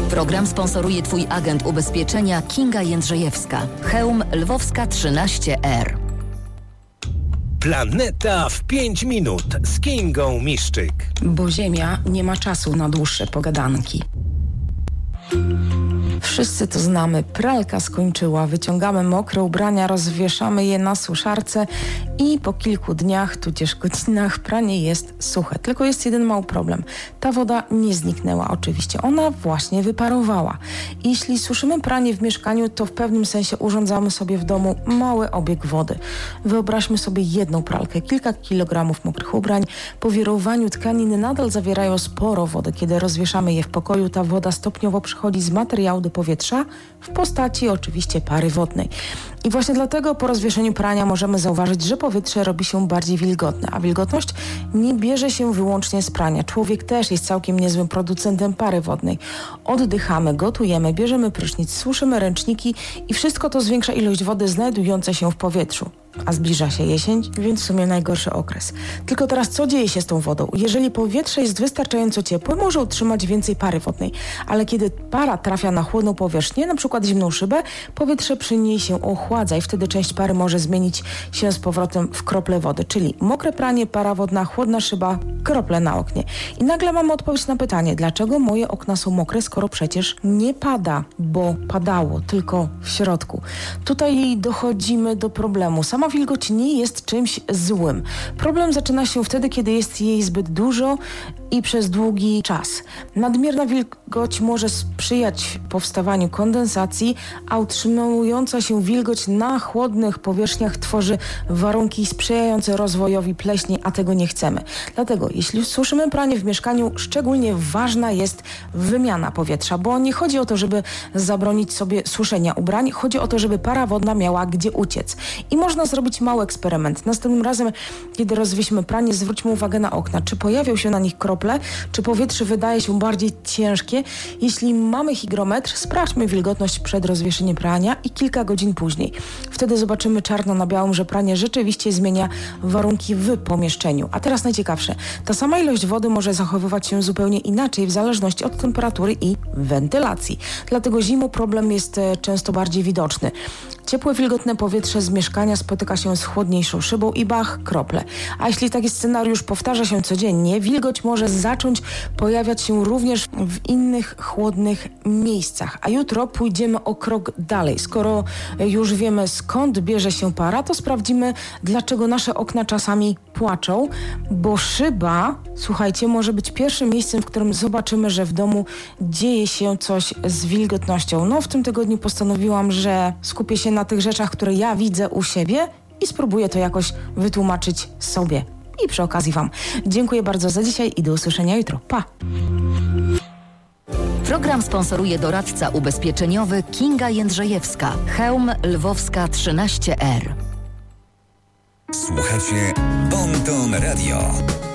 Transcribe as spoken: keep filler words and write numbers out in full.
Program sponsoruje Twój agent ubezpieczenia Kinga Jędrzejewska. Chełm Lwowska trzynaście R. Planeta w pięć minut z Kingą Miszczyk. Bo Ziemia nie ma czasu na dłuższe pogadanki. Wszyscy to znamy. Pralka skończyła, wyciągamy mokre ubrania, rozwieszamy je na suszarce i po kilku dniach, tudzież godzinach pranie jest suche. Tylko jest jeden mały problem. Ta woda nie zniknęła oczywiście. Ona właśnie wyparowała. I jeśli suszymy pranie w mieszkaniu, to w pewnym sensie urządzamy sobie w domu mały obieg wody. Wyobraźmy sobie jedną pralkę, kilka kilogramów mokrych ubrań. Po wirowaniu tkaniny nadal zawierają sporo wody. Kiedy rozwieszamy je w pokoju, ta woda stopniowo przechodzi z materiału do powietrza w postaci oczywiście pary wodnej. I właśnie dlatego po rozwieszeniu prania możemy zauważyć, że powietrze robi się bardziej wilgotne, a wilgotność nie bierze się wyłącznie z prania. Człowiek też jest całkiem niezłym producentem pary wodnej. Oddychamy, gotujemy, bierzemy prysznic, suszymy ręczniki i wszystko to zwiększa ilość wody znajdującej się w powietrzu. A zbliża się jesień, więc w sumie najgorszy okres. Tylko teraz co dzieje się z tą wodą? Jeżeli powietrze jest wystarczająco ciepłe, może utrzymać więcej pary wodnej, ale kiedy para trafia na chłodną powierzchnię, na przykład zimną szybę, powietrze przy niej się ochładza i wtedy część pary może zmienić się z powrotem w krople wody, czyli mokre pranie, para wodna, chłodna szyba, krople na oknie. I nagle mamy odpowiedź na pytanie, dlaczego moje okna są mokre, skoro przecież nie pada, bo padało tylko w środku. Tutaj dochodzimy do problemu. Sama wilgoć nie jest czymś złym. Problem zaczyna się wtedy, kiedy jest jej zbyt dużo i przez długi czas. Nadmierna wilgoć może sprzyjać powstawaniu kondensacji, a utrzymująca się wilgoć na chłodnych powierzchniach tworzy warunki sprzyjające rozwojowi pleśni, a tego nie chcemy. Dlatego, jeśli suszymy pranie w mieszkaniu, szczególnie ważna jest wymiana powietrza, bo nie chodzi o to, żeby zabronić sobie suszenia ubrań, chodzi o to, żeby para wodna miała gdzie uciec. I można zrobić mały eksperyment. Następnym razem, kiedy rozwieśmy pranie, zwróćmy uwagę na okna. Czy pojawią się na nich krople, czy powietrze wydaje się bardziej ciężkie? Jeśli mamy hygrometr, sprawdźmy wilgotność przed rozwieszeniem prania i kilka godzin później. Wtedy zobaczymy czarno na białym, że pranie rzeczywiście zmienia warunki w pomieszczeniu. A teraz najciekawsze. Ta sama ilość wody może zachowywać się zupełnie inaczej w zależności od temperatury i wentylacji. Dlatego zimą problem jest często bardziej widoczny. Ciepłe, wilgotne powietrze z mieszkania spotyka się z chłodniejszą szybą i bach, krople. A jeśli taki scenariusz powtarza się codziennie, wilgoć może zacząć pojawiać się również w innych chłodnych miejscach. A jutro pójdziemy o krok dalej. Skoro już wiemy, skąd bierze się para, to sprawdzimy, dlaczego nasze okna czasami płaczą, bo szyba, słuchajcie, może być pierwszym miejscem, w którym zobaczymy, że w domu dzieje się coś z wilgotnością. No, w tym tygodniu postanowiłam, że skupię się na tych rzeczach, które ja widzę u siebie i spróbuję to jakoś wytłumaczyć sobie. I przy okazji Wam. Dziękuję bardzo za dzisiaj i do usłyszenia jutro. Pa! Program sponsoruje doradca ubezpieczeniowy Kinga Jędrzejewska. Chełm Lwowska trzynaście R. Słuchacie Bon Ton Radio.